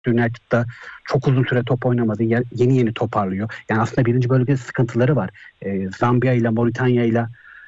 United'da çok uzun süre top oynamadı. Yeni yeni toparlıyor. Yani aslında birinci bölge sıkıntıları var. Zambiya ile Moritanya ile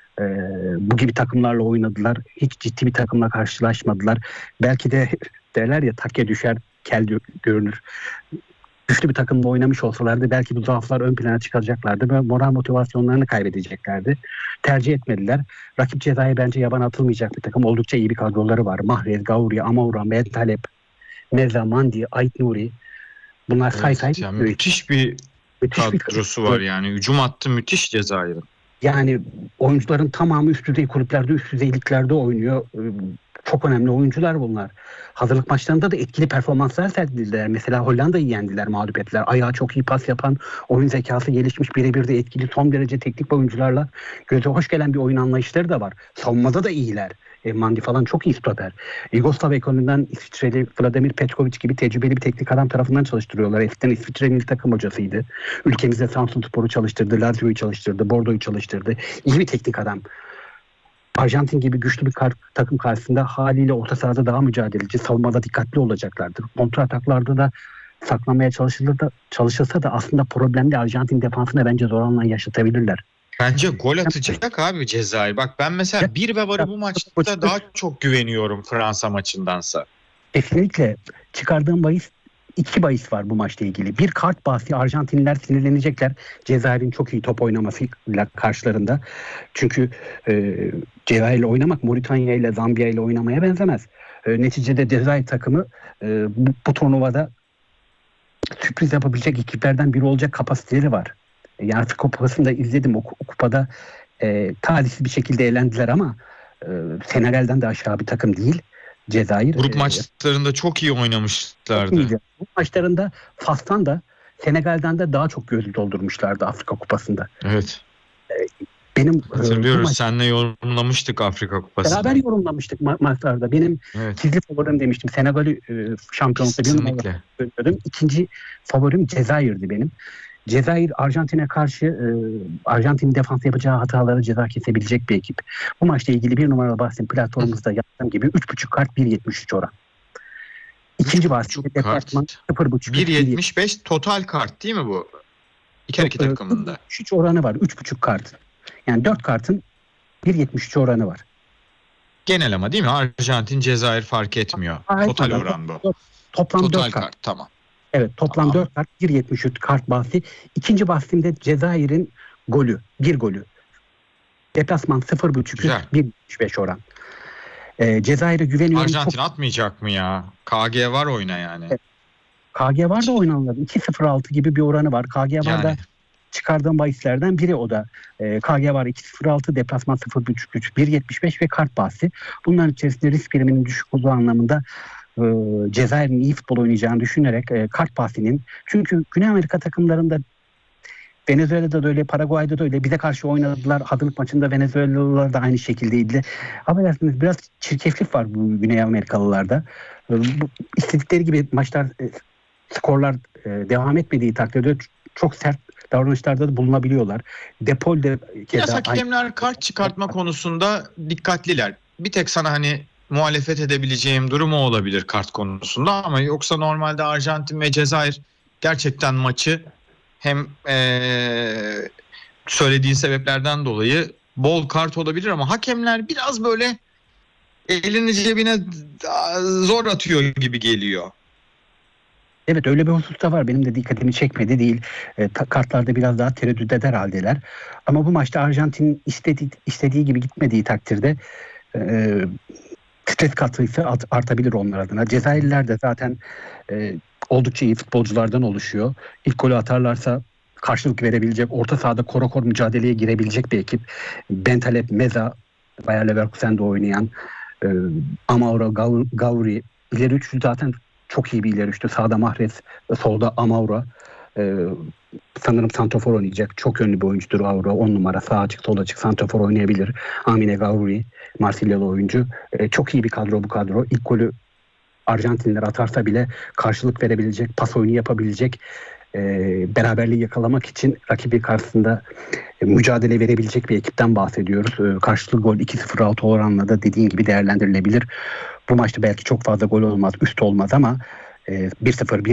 bu gibi takımlarla oynadılar. Hiç ciddi bir takımla karşılaşmadılar. Belki de derler ya takke düşer kel görünür. Güçlü bir takımla oynamış olsalardı belki bu zaaflar ön plana çıkacaklardı ve moral motivasyonlarını kaybedeceklerdi. Tercih etmediler. Rakip Cezayir bence yabana atılmayacak bir takım. Oldukça iyi bir kadroları var. Mahrez, Gauri, Amaura, Mentalep, Meza, Mandi, Ait Nuri. Bunlar say. Yani müthiş bir kadrosu var yani. Hücum hattı müthiş Cezayir'in. Yani oyuncuların tamamı üst düzey kulüplerde, üst düzey liglerde oynuyor. Çok önemli oyuncular bunlar. Hazırlık maçlarında da etkili performanslar sergilediler. Mesela Hollanda'yı yendiler, mağlup ettiler. Ayağı çok iyi pas yapan, oyun zekası gelişmiş, birebir de etkili, son derece teknik oyuncularla göze hoş gelen bir oyun anlayışları da var. Savunmada da iyiler. Mandi falan çok iyi stoper. Yugoslav ekolünden İsviçreli Vladimir Petkovic gibi tecrübeli bir teknik adam tarafından çalıştırıyorlar. Eskiden İsviçre milli takım hocasıydı. Ülkemizde Samsunspor'u çalıştırdı, Lazio'yu çalıştırdı, Bordeaux'u çalıştırdı. İyi bir teknik adam. Arjantin gibi güçlü bir takım karşısında haliyle orta sahada daha mücadeleci, savunmada dikkatli olacaklardır. Kontra ataklarda da saklamaya çalışılsa da aslında problemli Arjantin defansına bence zor anlar yaşatabilirler. Bence gol atacak abi Cezayir. Bak ben mesela 1-0 bu maçta daha çok güveniyorum Fransa maçındansa. Kesinlikle. Çıkardığım bahis 2 bahis var bu maçla ilgili. Bir kart bahsi, Arjantinliler sinirlenecekler. Cezayir'in çok iyi top oynamasıyla karşılarında. Çünkü Cezayir'le oynamak Moritanya ile Zambiya ile oynamaya benzemez. Neticede Cezayir takımı bu turnuvada sürpriz yapabilecek ekiplerden biri olacak kapasiteleri var. Yani Afrika Kupası'nda izledim. O kupada talihsiz bir şekilde elendiler ama Senegal'den de aşağı bir takım değil Cezayir. Grup maçlarında çok iyi oynamışlardı. Çok grup maçlarında Fas'tan da Senegal'den de daha çok gözü doldurmuşlardı Afrika Kupası'nda. Evet. Benim hatırlıyoruz. Seninle yorumlamıştık Afrika Kupası'nda. Beraber yorumlamıştık maçlarda. Benim gizli favorim demiştim. Senegal'i şampiyonlukta bir numaralı söylüyordum. İkinci favorim Cezayir'di benim. Cezayir Arjantin'e karşı Arjantin'in defans yapacağı hataları ceza kesebilecek bir ekip. Bu maçla ilgili bir numaralı bahsim platformumuzda yaptığım gibi 3.5 kart 1.73 oran. İkinci bahsim deplasman 0.5 1.75 total kart değil mi bu? İki takımında. 3 oranı var. 3.5 kart. Yani 4 kartın 1.73 oranı var. Genel ama değil mi? Arjantin, Cezayir fark etmiyor. Total oran bu. Toplam total 4 kart. Tamam. Evet, toplam tamam. 4 kart 1.73 kart bahsi. İkinci bahsimde Cezayir'in golü. Bir golü. Deplasman 0.5 1.75 oran. Cezayir'e güveniyorum. Arjantin atmayacak mı ya? KG var oyna yani. Evet. KG var da oynanılır. 2.06 gibi bir oranı var. KG var da çıkardığım bahislerden biri o da. KG var 2.06, deplasman 0.3, 1.75 ve kart bahsi. Bunların içerisinde risk priminin düşük olduğu anlamında Cezayir'in iyi futbol oynayacağını düşünerek kart bahsinin, çünkü Güney Amerika takımlarında Venezuela'da da öyle, Paraguay'da da öyle, bize karşı oynadılar. Hazırlık maçında Venezuelalılar da aynı şekildeydi. Affedersiniz, biraz çirkeflik var bu Güney Amerikalılarda. İstedikleri gibi maçlar, skorlar devam etmediği takdirde çok sert davranışlarda da bulunabiliyorlar. Depol'de biraz hakemler kart çıkartma konusunda dikkatliler. Bir tek sana hani muhalefet edebileceğim durumu olabilir kart konusunda, ama yoksa normalde Arjantin ve Cezayir gerçekten maçı hem söylediğin sebeplerden dolayı bol kart olabilir ama hakemler biraz böyle elini cebine zor atıyor gibi geliyor. Evet, öyle bir husus da var. Benim de dikkatimi çekmedi değil. Kartlarda biraz daha tereddüt eder haldeler. Ama bu maçta Arjantin istediği gibi gitmediği takdirde stres katsayısı artabilir onlar adına. Cezayirliler de zaten oldukça iyi futbolculardan oluşuyor. İlk golü atarlarsa karşılık verebilecek, orta sahada kor mücadeleye girebilecek bir ekip. Bentaleb, Meza, Bayer Leverkusen'de oynayan Amaura, Gauri, ileri üçlü zaten çok iyi bir ileri üçlü. Sağda Mahrez, solda Amaura. Sanırım santrafor oynayacak. Çok yönlü bir oyuncudur Aura. 10 numara, sağ açık, sol açık santrafor oynayabilir. Amine Gauri, Marsilyalı oyuncu. Çok iyi bir kadro bu kadro. İlk golü Arjantinliler atarsa bile karşılık verebilecek, pas oyunu yapabilecek, beraberliği yakalamak için rakibi karşısında mücadele verebilecek bir ekipten bahsediyoruz. Karşılıklı gol 2.06 oranla da dediğin gibi değerlendirilebilir. Bu maçta belki çok fazla gol olmaz, üst olmaz ama 1-0,